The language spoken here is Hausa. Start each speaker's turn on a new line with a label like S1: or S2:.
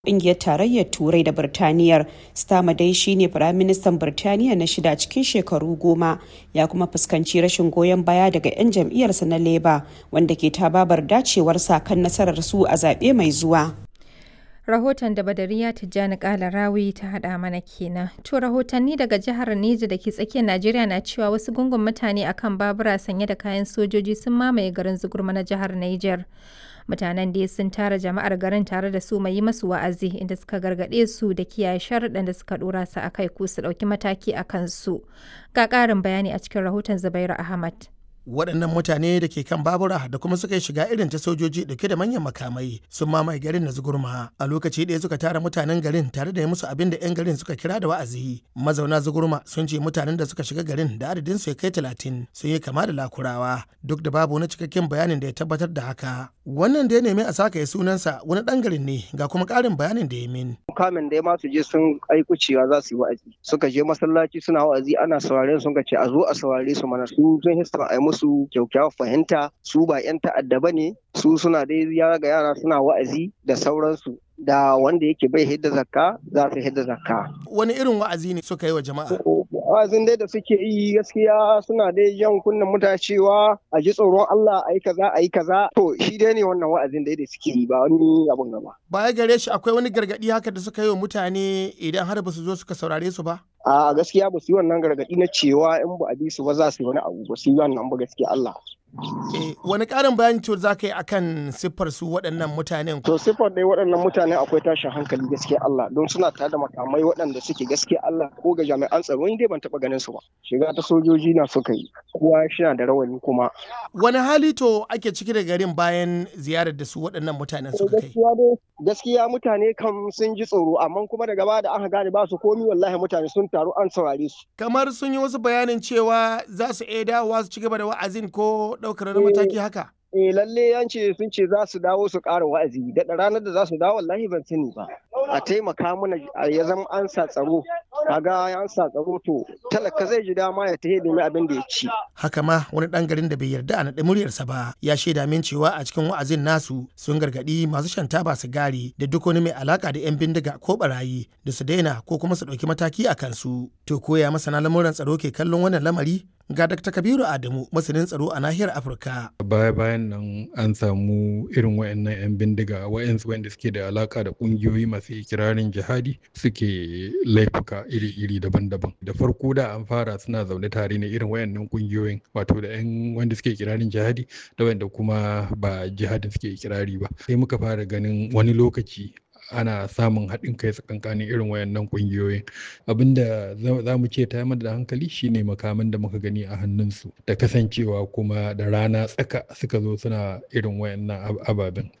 S1: Ƙungiyar Tarayyar Turai da Birtaniyar. Starmer dai shi ne Firaministan Birtaniya na shida cikin shekaru 10, ya kuma fuskanci rashin goyon baya daga 'yan jam'iyyarsa na Labour, wanda ke tababar dacewarsa kan nasarar su a zaɓe mai zuwa.
S2: Rahoton da Badariya Tijjani Kalarawi ta haɗa mana kenan. To rahotanni daga jihar Neja da ke tsakiyar Najeriya na cewa wasu gungun mutane akan babura sanye da kayan sojoji sun mamaye garin Zugurma na jihar Niger. Mutanen dai sun tara jama'ar garin tare da su mai yi masu wa'azi, inda suka gargaɗe su da kiyaye sharuɗan da suka ɗora su akai ko su ɗauki mataki a kansu. Ga ƙarin bayani a cikin rahoton Zubairu Ahmad.
S3: Waɗannan mutane da ke kan babura da kuma suka yi shiga irin ta sojoji dauke da manyan makamai sun mamaye garin na Zugurma. A lokaci ɗaya suka tara mutanen garin tare da yi musu abin da 'yan garin suka kira da wa'azi. Mazauna Zugurma sun ce mutanen da suka shiga garin da adadin su ya kai 30 sun yi kama da lakurawa, duk da babu wani cikakken bayanin da ya tabbatar da haka. Wannan da ya nemi a saka ya sunansa wani ɗan garin ne, ga kuma ƙarin bayanin da ya min.
S4: Kamin da ya masu je sun aiku cewa za su yi wa'azi, suka je masallaci suna wa'azi ana sauraren sun ce a zo a saurare su mana, su sun hissa a yi musu kyaukyawar fahimta, su ba 'yan ta'adda ba ne, su suna dai yara ga yara suna wa'azi da sauransu, da wanda yake bai hidda zakka za su hidda zakka.
S3: Wani irin wa'azi ne suka yi wa jama'a?
S4: Wa'azin dai da suke yi gaskiya suna dai jan kunnen mutane cewa a ji tsoron Allah, a yi kaza a yi kaza. To shi dai ne wannan wa'azin dai da suke yi, ba wani abun gaba.
S3: Baya gare shi akwai wani gargaɗi haka da suka yi wa mutane idan har ba su zo suka saurare su ba?
S4: A gaskiya ba su yi wannan gargaɗi na cewa in ba a bi su ba za su yi wani abu, ba su yi wannan ba gaskiya Allah.
S3: Wani ƙarin bayani to za ka yi akan siffar su waɗannan mutanen?
S4: To siffar dai waɗannan mutanen akwai tashin hankali gaskiya Allah, don suna tare da makamai waɗanda suke gaskiya Allah, ko ga jami'an tsaro ni dai ban taɓa ganin su ba. Shiga ta sojoji na suka yi, kowa shi da rawani kuma.
S3: Wani hali to ake ciki da garin bayan ziyarar da su waɗannan mutanen suka kai?
S4: Gaskiya mutane kam sun ji tsoro, amma kuma daga baya da aka gane ba su komi, wallahi mutane sun taru an saurare su.
S3: Kamar sun yi wasu bayanin cewa za su iya dawowa su ci gaba da wa'azin ko ɗaukar wani mataki haka?
S4: Lalle yance sun ce za su dawo su ƙara wa'azi, da ranar da za su dawo wallahi ban sani ba. A taimaka mana ya zama an sa tsaro, kaga an sa tsaro to talaka zai ji dama ya tahe domin abin da ya ci.
S3: Haka ma wani ɗan garin da bai yarda a naɗe muryarsa ba ya shaida min cewa a cikin wa'azin nasu sun gargaɗi masu shan taba sigari da duk wani mai alaka da 'yan bindiga ko barayi da su daina ko kuma su ɗauki mataki a kansu. To koya masana lamuran tsaro ke kallon wannan lamari? Ga Dr. Kabiru Adamu, masanin tsaro a nahiyar Afirka.
S5: Baya-bayan nan an samu irin wayannan 'yan bindiga wanda suke da alaka da kungiyoyi masu ikirarin jihadi suke laifuka iri-iri daban-daban. Da farko da an fara suna zaune tare ne irin wayannan kungiyoyin, wato da 'yan wanda suke ikirarin jihadi da wanda kuma ba jihadin suke ikirari ba. Sai muka fara ganin wani lokaci ana samun haɗin kai tsakankanin irin wayannan ƙungiyoyin. Abinda za mu ce ta da hankali shine makaman da muka gani a hannunsu, da kasancewa kuma da rana tsaka suka zo suna irin wayannan ababen.